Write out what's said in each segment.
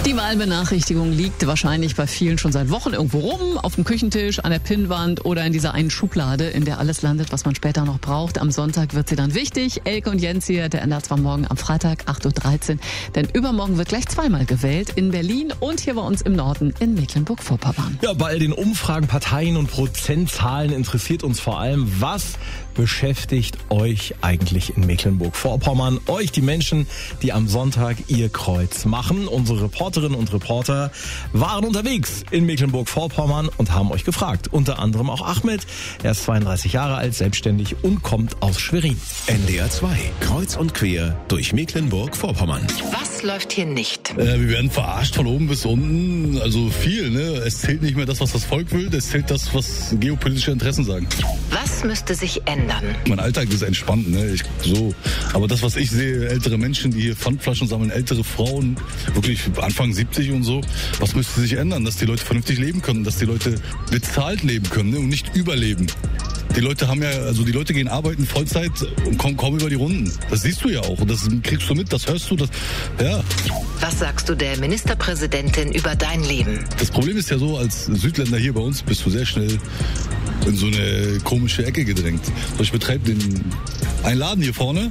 Die Wahlbenachrichtigung liegt wahrscheinlich bei vielen schon seit Wochen irgendwo rum, auf dem Küchentisch, an der Pinnwand oder in dieser einen Schublade, in der alles landet, was man später noch braucht. Am Sonntag wird sie dann wichtig. Elke und Jens hier, der ändert zwar morgen am Freitag 8.13 Uhr, denn übermorgen wird gleich zweimal gewählt, in Berlin und hier bei uns im Norden in Mecklenburg-Vorpommern. Ja, bei all den Umfragen, Parteien und Prozentzahlen interessiert uns vor allem, was beschäftigt euch eigentlich in Mecklenburg-Vorpommern? Euch, die Menschen, die am Sonntag ihr Kreuz machen. Unsere Reporterinnen und Reporter waren unterwegs in Mecklenburg-Vorpommern und haben euch gefragt. Unter anderem auch Ahmed. Er ist 32 Jahre alt, selbstständig und kommt aus Schwerin. NDR 2, kreuz und quer durch Mecklenburg-Vorpommern. Was läuft hier nicht? Wir werden verarscht von oben bis unten. Also viel, ne? Es zählt nicht mehr das, was das Volk will. Es zählt das, was geopolitische Interessen sagen. Was müsste sich ändern? Mein Alltag ist entspannt, ne? Aber das, was ich sehe, ältere Menschen, die hier Pfandflaschen sammeln, ältere Frauen, wirklich Anfang 70 und so. Was müsste sich ändern? Dass die Leute vernünftig leben können, dass die Leute bezahlt leben können, ne? Und nicht überleben. Die Leute gehen arbeiten Vollzeit und kommen kaum über die Runden. Das siehst du ja auch und das kriegst du mit, das hörst du, ja. Was sagst du der Ministerpräsidentin über dein Leben? Das Problem ist ja so, als Südländer hier bei uns bist du sehr schnell in so eine komische Ecke gedrängt. Ich betreibe einen Laden hier vorne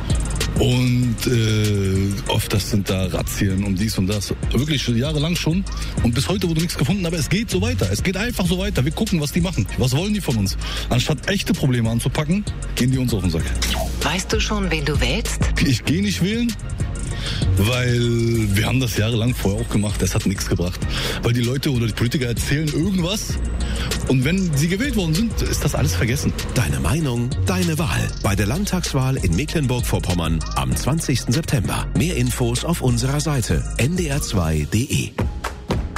und oft sind da Razzien und dies und das. Wirklich schon jahrelang schon. Und bis heute wurde nichts gefunden, aber es geht so weiter. Es geht einfach so weiter. Wir gucken, was die machen. Was wollen die von uns? Anstatt echte Probleme anzupacken, gehen die uns auf den Sack. Weißt du schon, wen du wählst? Ich gehe nicht wählen. Weil wir haben das jahrelang vorher auch gemacht, das hat nichts gebracht. Weil die Leute oder die Politiker erzählen irgendwas und wenn sie gewählt worden sind, ist das alles vergessen. Deine Meinung, deine Wahl. Bei der Landtagswahl in Mecklenburg-Vorpommern am 20. September. Mehr Infos auf unserer Seite ndr2.de.